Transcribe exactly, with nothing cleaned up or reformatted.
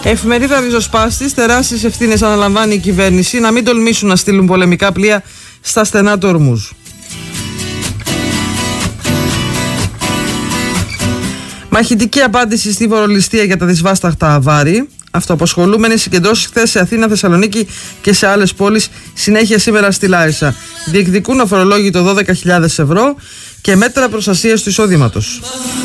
Εφημερίδα Ριζοσπάστης, τεράστιες ευθύνες αναλαμβάνει η κυβέρνηση να μην τολμήσουν να στείλουν πολεμικά πλοία στα στενά του Ορμούζ. Μαχητική απάντηση στη βορολιστία για τα δυσβάσταχτα Αβάρη. Αυτοαπασχολούμενοι συγκεντρώσεις χθες σε Αθήνα, Θεσσαλονίκη και σε άλλες πόλεις, συνέχεια σήμερα στη Λάρισα. Διεκδικούν αφορολόγητο δώδεκα χιλιάδες ευρώ και μέτρα προστασίας του εισόδηματος.